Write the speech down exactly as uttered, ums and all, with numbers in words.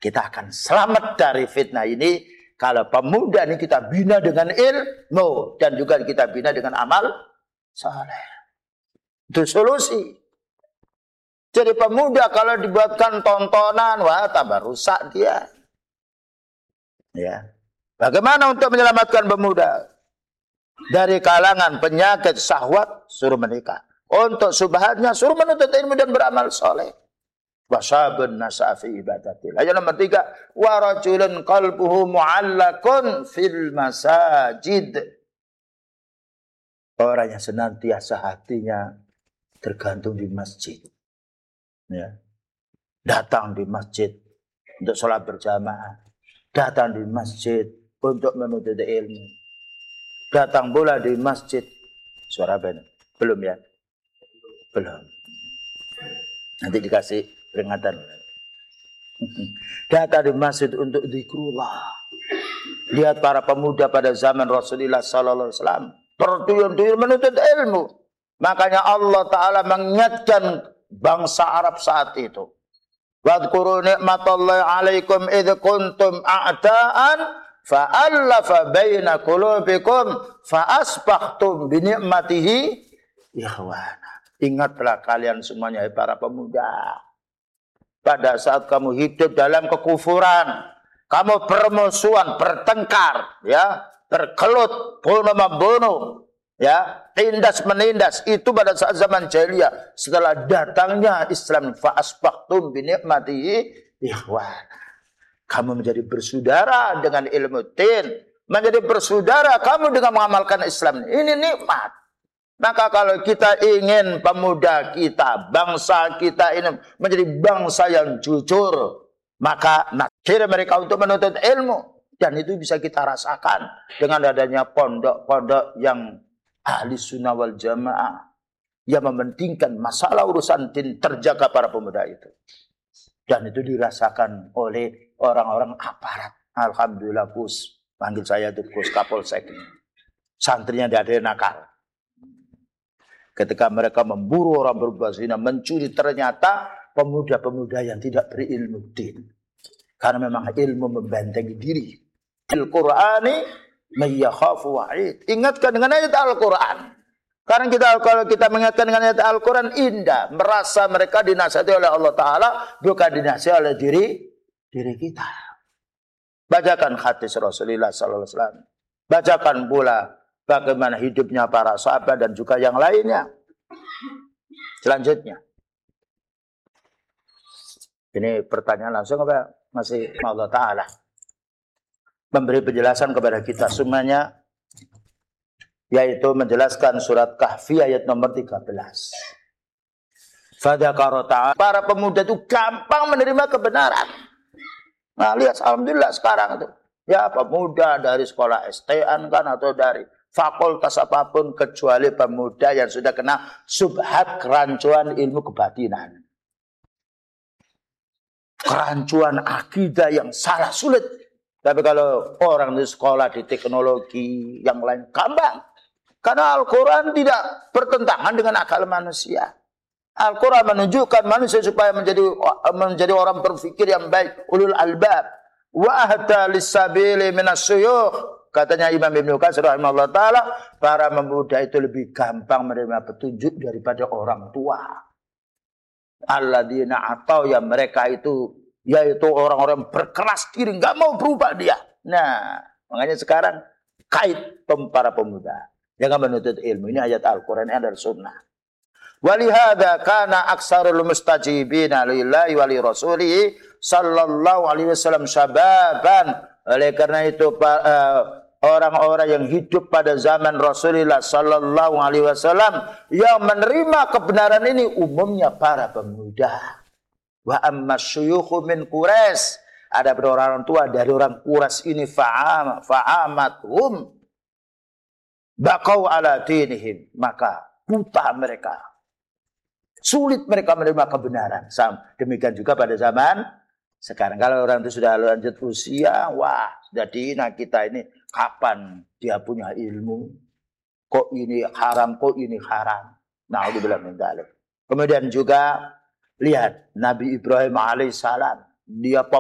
Kita akan selamat dari fitnah ini kalau pemuda ini kita bina dengan ilmu dan juga kita bina dengan amal saleh. Itu solusi. Jadi pemuda kalau dibuatkan tontonan, wah tambah rusak dia. Ya. Bagaimana untuk menyelamatkan pemuda dari kalangan penyakit syahwat? Suruh menikah. Untuk subhatnya suruh menuntut ilmu dan beramal soleh. Wasabun nasafi ibadatillah. Yang nomor tiga, warajulun qalbuhu mu'allakun fil masajid. Orang yang senantiasa hatinya tergantung di masjid. Ya. Datang di masjid untuk sholat berjamaah. Datang di masjid untuk menuntut ilmu. Datang pula di masjid. Suara apa ini? Belum ya? Belum. Nanti dikasih peringatan. Datang di masjid untuk zikrullah. Lihat para pemuda pada zaman Rasulullah sallallahu alaihi wasallam berduyun-duyun menuntut ilmu. Makanya Allah Ta'ala mengingatkan bangsa Arab saat itu. Wadhkuru ni'matallahi alaikum idh kuntum a'da'an fa'allafa baina qulubikum fa'asbahtum bini'matihi ikhwana. Ingatlah kalian semuanya para pemuda. Pada saat kamu hidup dalam kekufuran, kamu bermusuhan, bertengkar, ya, berkelut, bunuh-membunuh, ya, tindas menindas, itu pada saat zaman jahiliyah. Setelah datangnya Islam, fa asbahtum bi ni'matihi ikhwana. Kamu menjadi bersaudara dengan ilmu din, menjadi bersaudara kamu dengan mengamalkan Islam. Ini nikmat. Maka kalau kita ingin pemuda kita, bangsa kita ini menjadi bangsa yang jujur, maka nakir mereka untuk menuntut ilmu. Dan itu bisa kita rasakan dengan adanya pondok-pondok yang ahli sunnah wal jamaah, yang mementingkan masalah urusan din terjaga para pemuda itu. Dan itu dirasakan oleh orang-orang aparat. Alhamdulillah Gus, panggil saya itu Gus Kapolsek. Santrinya tidak ada yang nakal. Ketika mereka memburu orang berbuat zina, mencuri, ternyata pemuda-pemuda yang tidak berilmu din. Karena memang ilmu membentengi diri. Al-Qur'ani mayyakhafu wa'id. Ingatkan dengan ayat Al-Quran. Karena kita kalau kita mengingatkan dengan ayat Al-Quran, indah. Merasa mereka dinasihati oleh Allah Ta'ala, bukan dinasihati oleh diri diri kita. Bacakan hadis Rasulullah sallallahu alaihi wasallam. Bacakan pula bagaimana hidupnya para sahabat dan juga yang lainnya. Selanjutnya. Ini pertanyaan langsung apa? Masih Allah Ta'ala memberi penjelasan kepada kita semuanya, yaitu menjelaskan surat Kahfi ayat nomor tiga belas. Fadzakara ta'ala, para pemuda itu gampang menerima kebenaran. Nah, lihat alhamdulillah sekarang itu. Ya, pemuda dari sekolah S T N kan atau dari fakultas apapun kecuali pemuda yang sudah kena subhat kerancuan ilmu kebatinan. Kerancuan akidah yang salah sulit. Tapi kalau orang di sekolah di teknologi yang lain gampang. Karena Al-Quran tidak bertentangan dengan akal manusia. Al-Quran menunjukkan manusia supaya menjadi menjadi orang berpikir yang baik, ulul albab. Wa ahda lis-sabili minasyuyukh. Katanya Imam Ibnu Katsir rahimahullah taala, para pemuda itu lebih gampang menerima petunjuk daripada orang tua. Alladzina atau yang mereka itu yaitu orang-orang berkeras diri, nggak mau berubah dia. Nah, makanya sekarang kait para pemuda jangan menuntut ilmu. Ini ayat Al-Quran, ini adalah sunnah. Walihada kana aksarul mustajibina lillahi wa li rasulihi sallallahu alaihi wasallam syababan. Oleh karena itu orang-orang yang hidup pada zaman Rasulullah sallallahu alaihi wasallam yang menerima kebenaran ini umumnya para pemuda. Wa amma syuyukhu min Quraisy, ada orang tua dari orang Quraisy ini fa'am fa'amathum baqau ala dinihim, maka buta mereka, sulit mereka menerima kebenaran. Demikian juga pada zaman sekarang. Kalau orang itu sudah lanjut usia, wah, sudah dihina kita ini, kapan dia punya ilmu? Kok ini haram, kok ini haram? Na'udzubillah min dzalik. Kemudian juga lihat Nabi Ibrahim alaihissalam, dia